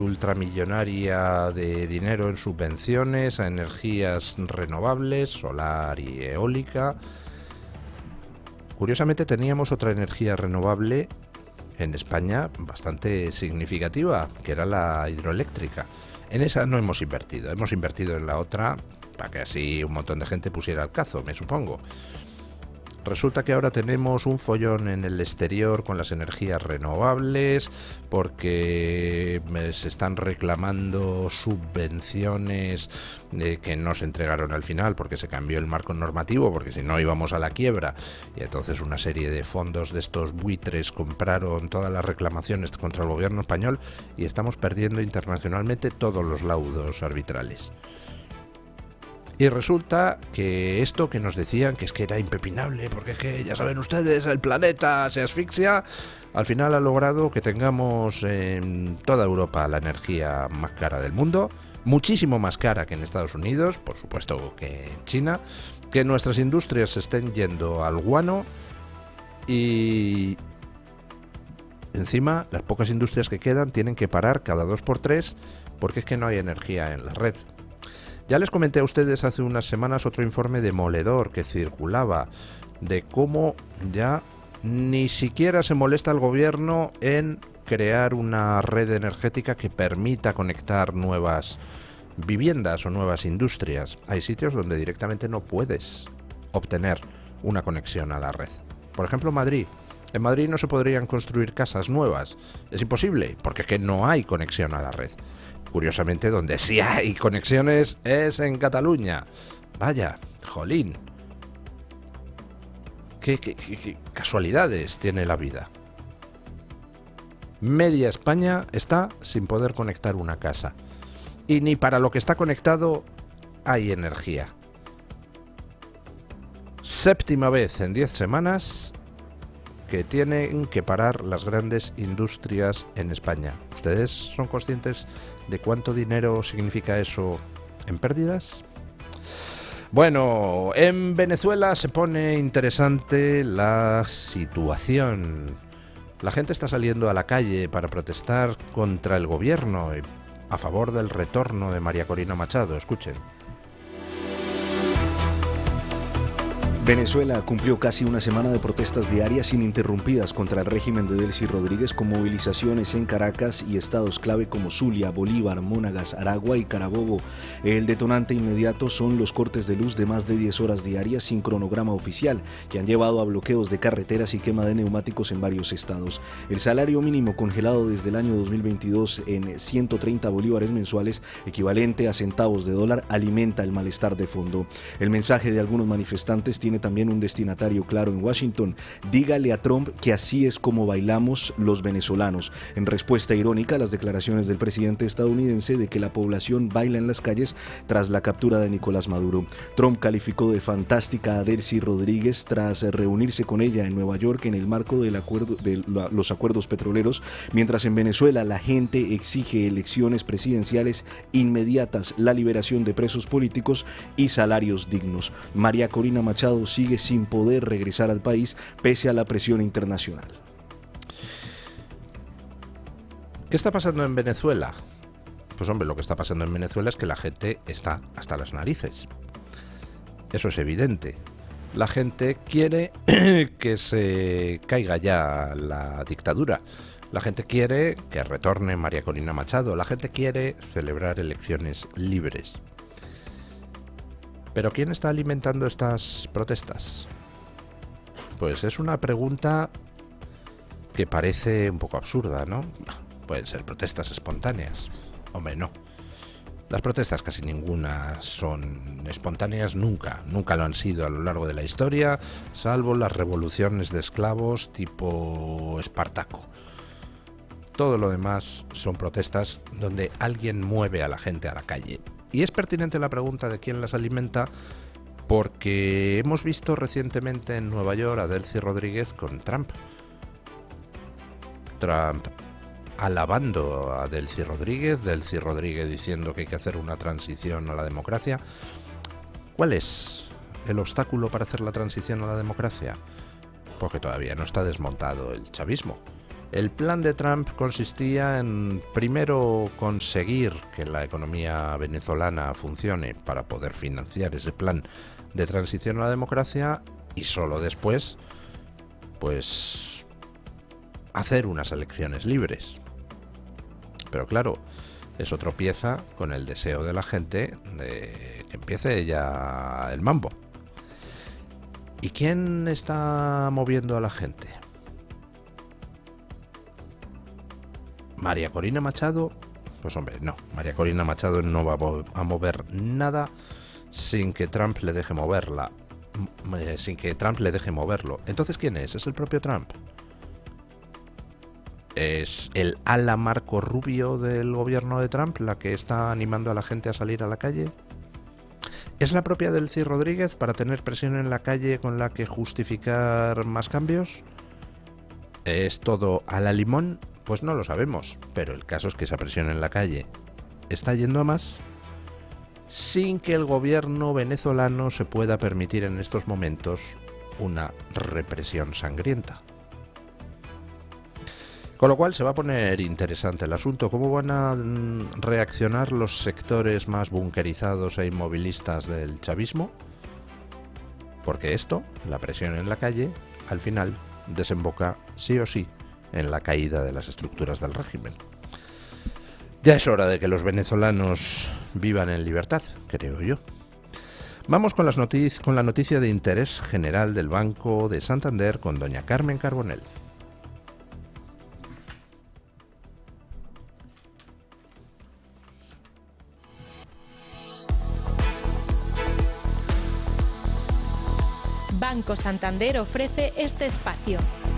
ultramillonaria de dinero en subvenciones a energías renovables, solar y eólica. Curiosamente teníamos otra energía renovable en España bastante significativa, que era la hidroeléctrica. En esa no hemos invertido en la otra para que así un montón de gente pusiera el cazo, me supongo. Resulta que ahora tenemos un follón en el exterior con las energías renovables porque se están reclamando subvenciones que no se entregaron al final porque se cambió el marco normativo, porque si no íbamos a la quiebra. Y entonces una serie de fondos de estos buitres compraron todas las reclamaciones contra el gobierno español y estamos perdiendo internacionalmente todos los laudos arbitrales. Y resulta que esto que nos decían que es que era impepinable, porque es que, ya saben ustedes, el planeta se asfixia, al final ha logrado que tengamos en toda Europa la energía más cara del mundo, muchísimo más cara que en Estados Unidos, por supuesto que en China, que nuestras industrias se estén yendo al guano y encima las pocas industrias que quedan tienen que parar cada 2x3 porque es que no hay energía en la red. Ya les comenté a ustedes hace unas semanas otro informe demoledor que circulaba de cómo ya ni siquiera se molesta el gobierno en crear una red energética que permita conectar nuevas viviendas o nuevas industrias. Hay sitios donde directamente no puedes obtener una conexión a la red. Por ejemplo, Madrid. En Madrid no se podrían construir casas nuevas. Es imposible, porque es que no hay conexión a la red. Curiosamente, donde sí hay conexiones es en Cataluña. Vaya, jolín. ¿Qué casualidades tiene la vida? Media España está sin poder conectar una casa. Y ni para lo que está conectado hay energía. Séptima vez en 10 semanas que tienen que parar las grandes industrias en España. ¿Ustedes son conscientes de cuánto dinero significa eso en pérdidas? Bueno, en Venezuela se pone interesante la situación. La gente está saliendo a la calle para protestar contra el gobierno y a favor del retorno de María Corina Machado. Escuchen. Venezuela cumplió casi una semana de protestas diarias ininterrumpidas contra el régimen de Delcy Rodríguez, con movilizaciones en Caracas y estados clave como Zulia, Bolívar, Monagas, Aragua y Carabobo. El detonante inmediato son los cortes de luz de más de 10 horas diarias sin cronograma oficial, que han llevado a bloqueos de carreteras y quema de neumáticos en varios estados. El salario mínimo congelado desde el año 2022 en 130 bolívares mensuales, equivalente a centavos de dólar, alimenta el malestar de fondo. El mensaje de algunos manifestantes tiene también un destinatario claro en Washington: dígale a Trump que así es como bailamos los venezolanos, en respuesta irónica a las declaraciones del presidente estadounidense de que la población baila en las calles tras la captura de Nicolás Maduro. Trump calificó de fantástica a Delcy Rodríguez tras reunirse con ella en Nueva York en el marco del acuerdo de los acuerdos petroleros, mientras en Venezuela la gente exige elecciones presidenciales inmediatas, la liberación de presos políticos y salarios dignos. María Corina Machado sigue sin poder regresar al país pese a la presión internacional. ¿Qué está pasando en Venezuela? Pues hombre, lo que está pasando en Venezuela es que la gente está hasta las narices. Eso es evidente. La gente quiere que se caiga ya la dictadura. La gente quiere que retorne María Corina Machado. La gente quiere celebrar elecciones libres. ¿Pero quién está alimentando estas protestas? Pues es una pregunta que parece un poco absurda, ¿no? Pueden ser protestas espontáneas. Hombre, no. Las protestas casi ninguna son espontáneas, nunca lo han sido a lo largo de la historia, salvo las revoluciones de esclavos tipo Espartaco. Todo lo demás son protestas donde alguien mueve a la gente a la calle. Y es pertinente la pregunta de quién las alimenta, porque hemos visto recientemente en Nueva York a Delcy Rodríguez con Trump. Trump alabando a Delcy Rodríguez diciendo que hay que hacer una transición a la democracia. ¿Cuál es el obstáculo para hacer la transición a la democracia? Porque todavía no está desmontado el chavismo. El plan de Trump consistía en, primero, conseguir que la economía venezolana funcione para poder financiar ese plan de transición a la democracia y solo después, pues, hacer unas elecciones libres. Pero claro, eso tropieza con el deseo de la gente de que empiece ya el mambo. ¿Y quién está moviendo a la gente? ¿María Corina Machado? Pues hombre, no. María Corina Machado no va a mover nada sin que Trump le deje moverla. Sin que Trump le deje moverlo. Entonces, ¿quién es? ¿Es el propio Trump? ¿Es el ala Marco Rubio del gobierno de Trump la que está animando a la gente a salir a la calle? ¿Es la propia Delcy Rodríguez para tener presión en la calle con la que justificar más cambios? ¿Es todo a la limón? Pues no lo sabemos, pero el caso es que esa presión en la calle está yendo a más sin que el gobierno venezolano se pueda permitir en estos momentos una represión sangrienta. Con lo cual se va a poner interesante el asunto. ¿Cómo van a reaccionar los sectores más bunkerizados e inmovilistas del chavismo? Porque esto, la presión en la calle, al final desemboca sí o sí en la caída de las estructuras del régimen. Ya es hora de que los venezolanos vivan en libertad, creo yo. Vamos con la noticia de interés general del Banco de Santander con doña Carmen Carbonell. Banco Santander ofrece este espacio.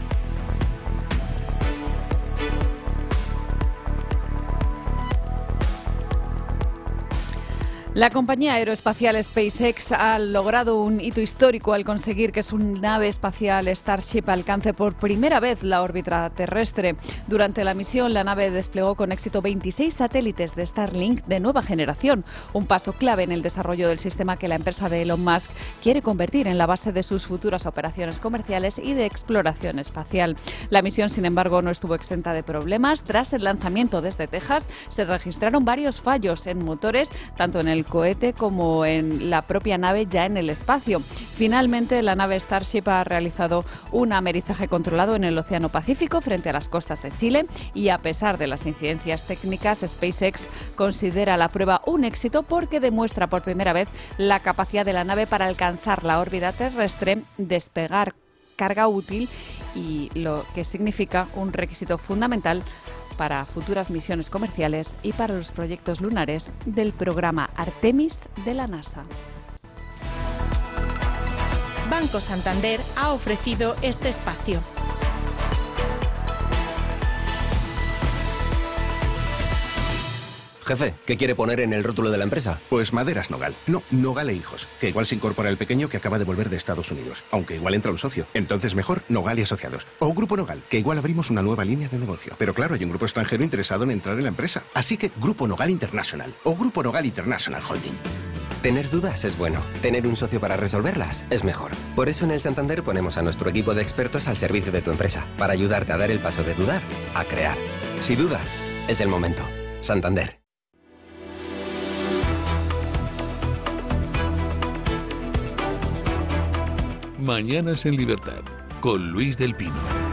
La compañía aeroespacial SpaceX ha logrado un hito histórico al conseguir que su nave espacial Starship alcance por primera vez la órbita terrestre. Durante la misión, la nave desplegó con éxito 26 satélites de Starlink de nueva generación, un paso clave en el desarrollo del sistema que la empresa de Elon Musk quiere convertir en la base de sus futuras operaciones comerciales y de exploración espacial. La misión, sin embargo, no estuvo exenta de problemas. Tras el lanzamiento desde Texas, se registraron varios fallos en motores, tanto en el cohete como en la propia nave ya en el espacio. Finalmente, la nave Starship ha realizado un amerizaje controlado en el Océano Pacífico frente a las costas de Chile y, a pesar de las incidencias técnicas, SpaceX considera la prueba un éxito porque demuestra por primera vez la capacidad de la nave para alcanzar la órbita terrestre, despegar carga útil y lo que significa un requisito fundamental para futuras misiones comerciales y para los proyectos lunares del programa Artemis de la NASA. Banco Santander ha ofrecido este espacio. Jefe, ¿qué quiere poner en el rótulo de la empresa? Pues Maderas Nogal. No, Nogal e Hijos. Que igual se incorpora el pequeño que acaba de volver de Estados Unidos. Aunque igual entra un socio. Entonces mejor Nogal y Asociados. O Grupo Nogal, que igual abrimos una nueva línea de negocio. Pero claro, hay un grupo extranjero interesado en entrar en la empresa. Así que Grupo Nogal International. O Grupo Nogal International Holding. Tener dudas es bueno. Tener un socio para resolverlas es mejor. Por eso en el Santander ponemos a nuestro equipo de expertos al servicio de tu empresa. Para ayudarte a dar el paso de dudar a crear. Si dudas, es el momento. Santander. Mañanas en Libertad, con Luis del Pino.